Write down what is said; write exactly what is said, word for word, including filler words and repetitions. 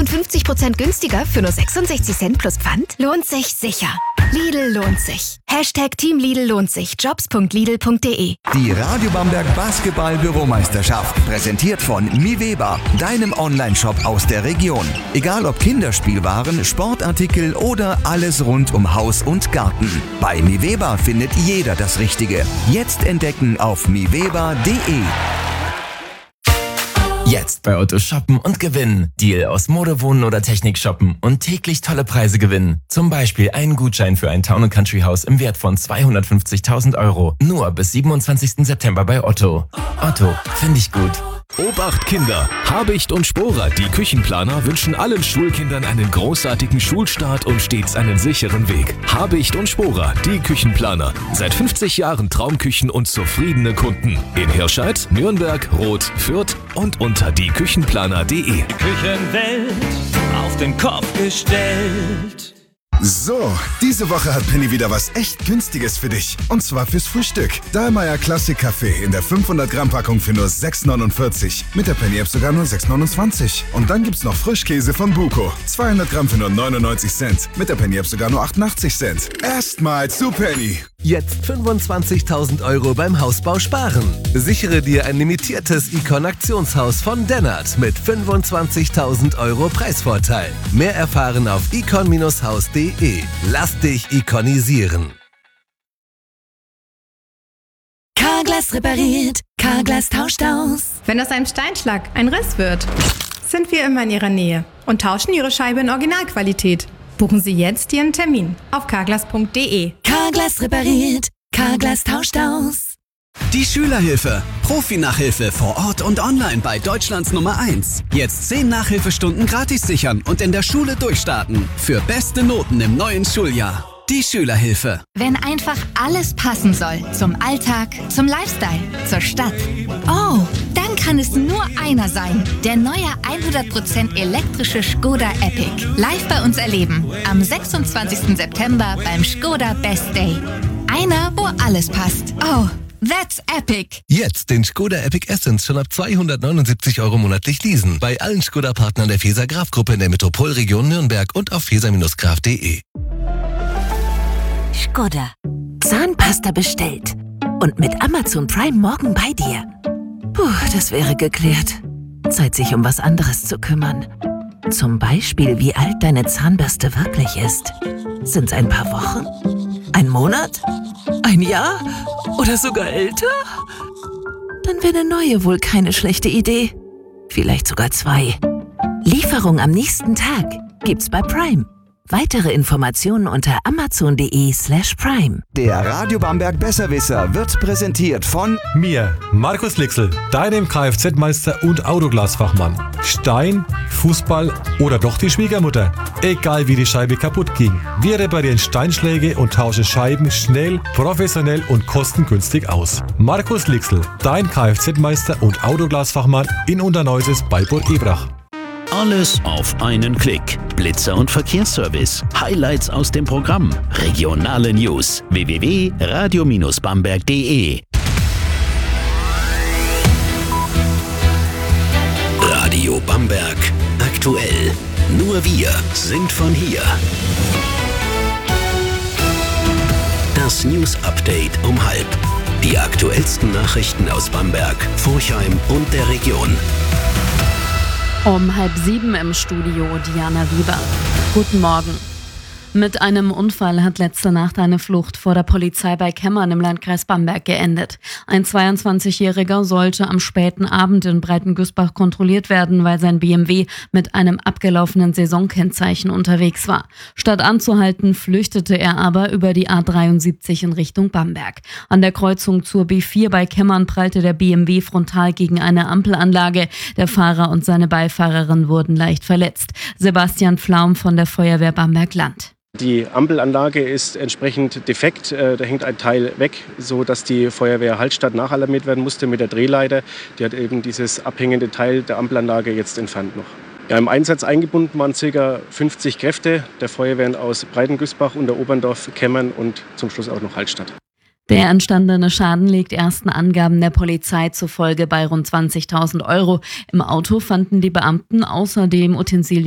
Und fünfzig Prozent günstiger für nur sechsundsechzig Cent plus Pfand? Lohnt sich sicher. Lidl lohnt sich. Hashtag Team Lidl lohnt sich. jobs punkt lidl punkt de. Die Radio Bamberg Basketball-Büromeisterschaft. Präsentiert von Miweber, deinem Online-Shop aus der Region. Egal ob Kinderspielwaren, Sportartikel oder alles rund um Haus und Garten. Bei Miweber findet jeder das Richtige. Jetzt entdecken auf miweber punkt de. Jetzt bei Otto shoppen und gewinnen. Deal aus Mode, Wohnen oder Technik shoppen und täglich tolle Preise gewinnen. Zum Beispiel einen Gutschein für ein Town und Country Haus im Wert von zweihundertfünfzigtausend Euro. Nur bis siebenundzwanzigsten September bei Otto. Otto, finde ich gut. Obacht Kinder! Habicht und Sporer, die Küchenplaner, wünschen allen Schulkindern einen großartigen Schulstart und stets einen sicheren Weg. Habicht und Sporer, die Küchenplaner. Seit fünfzig Jahren Traumküchen und zufriedene Kunden. In Hirscheid, Nürnberg, Roth, Fürth und unter die küchenplaner punkt de. Küchenwelt auf den Kopf gestellt. So, diese Woche hat Penny wieder was echt Günstiges für dich. Und zwar fürs Frühstück. Dahlmeier Classic Kaffee in der fünfhundert Gramm Packung für nur sechs neunundvierzig. Mit der Penny App sogar nur sechs neunundzwanzig. Und dann gibt's noch Frischkäse von Buko. zweihundert Gramm für nur neunundneunzig Cent. Mit der Penny App sogar nur achtundachtzig Cent. Erstmal zu Penny. Jetzt fünfundzwanzigtausend Euro beim Hausbau sparen. Sichere dir ein limitiertes Icon-Aktionshaus von Dennert mit fünfundzwanzigtausend Euro Preisvorteil. Mehr erfahren auf icon Bindestrich haus punkt de. Lass dich ikonisieren. Carglass repariert, Carglass tauscht aus. Wenn aus einem Steinschlag ein Riss wird, sind wir immer in Ihrer Nähe und tauschen Ihre Scheibe in Originalqualität. Buchen Sie jetzt Ihren Termin auf carglass punkt de. Carglass repariert, Carglass tauscht aus. Die Schülerhilfe. Profi-Nachhilfe vor Ort und online bei Deutschlands Nummer eins. Jetzt zehn Nachhilfestunden gratis sichern und in der Schule durchstarten. Für beste Noten im neuen Schuljahr. Die Schülerhilfe. Wenn einfach alles passen soll. Zum Alltag, zum Lifestyle, zur Stadt. Oh, dann kann es nur einer sein. Der neue hundert Prozent elektrische Skoda Epic. Live bei uns erleben. Am sechsundzwanzigsten September beim Skoda Best Day. Einer, wo alles passt. Oh, that's epic. Jetzt den Skoda Epic Essence schon ab zweihundertneunundsiebzig Euro monatlich leasen. Bei allen Skoda-Partnern der Feser-Graf-Gruppe in der Metropolregion Nürnberg und auf feser Bindestrich graf punkt de. Skoda. Zahnpasta bestellt. Und mit Amazon Prime morgen bei dir. Puh, das wäre geklärt. Zeit, sich um was anderes zu kümmern. Zum Beispiel, wie alt deine Zahnbürste wirklich ist. Sind's ein paar Wochen? Ein Monat? Ein Jahr? Oder sogar älter? Dann wäre eine neue wohl keine schlechte Idee. Vielleicht sogar zwei. Lieferung am nächsten Tag gibt's bei Prime. Weitere Informationen unter amazon punkt de slash prime. Der Radio Bamberg Besserwisser wird präsentiert von mir, Markus Lixel, deinem Kfz-Meister und Autoglasfachmann. Stein, Fußball oder doch die Schwiegermutter. Egal wie die Scheibe kaputt ging. Wir reparieren Steinschläge und tauschen Scheiben schnell, professionell und kostengünstig aus. Markus Lixel, dein Kfz-Meister und Autoglasfachmann in Unterneuses bei Burg Ebrach. Alles auf einen Klick. Blitzer und Verkehrsservice. Highlights aus dem Programm. Regionale News. w w w punkt radio bamberg punkt de. Radio Bamberg. Aktuell. Nur wir sind von hier. Das News Update um halb. Die aktuellsten Nachrichten aus Bamberg, Forchheim und der Region. Um halb sieben im Studio Diana Wieber. Guten Morgen. Mit einem Unfall hat letzte Nacht eine Flucht vor der Polizei bei Kemmern im Landkreis Bamberg geendet. Ein zweiundzwanzigjähriger sollte am späten Abend in Breitengüßbach kontrolliert werden, weil sein B M W mit einem abgelaufenen Saisonkennzeichen unterwegs war. Statt anzuhalten, flüchtete er aber über die A dreiundsiebzig in Richtung Bamberg. An der Kreuzung zur B vier bei Kemmern prallte der B M W frontal gegen eine Ampelanlage. Der Fahrer und seine Beifahrerin wurden leicht verletzt. Sebastian Pflaum von der Feuerwehr Bamberg-Land. Die Ampelanlage ist entsprechend defekt, da hängt ein Teil weg, so dass die Feuerwehr Hallstatt nachalarmiert werden musste mit der Drehleiter. Die hat eben dieses abhängende Teil der Ampelanlage jetzt entfernt noch. Ja, im Einsatz eingebunden waren ca. fünfzig Kräfte der Feuerwehren aus Breitengüßbach, Unteroberndorf, Kemmern und zum Schluss auch noch Hallstatt. Der entstandene Schaden liegt ersten Angaben der Polizei zufolge bei rund zwanzigtausend Euro. Im Auto fanden die Beamten außerdem Utensilien